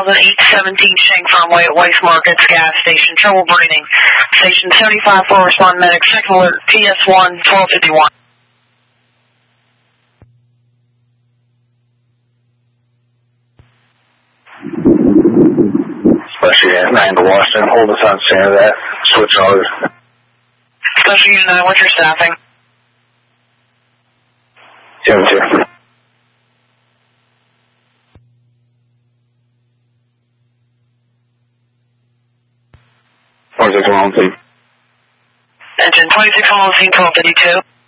817 Shank Farmway at Waste Markets gas station. Trouble breathing. Station 75-4, respond medic. Second alert, PS1, 1251. Special Unit 9 to Washington. Hold us on scene of that. Switch orders. Special Unit 9, what's your staffing? 2-2. Engine 26 on 1252.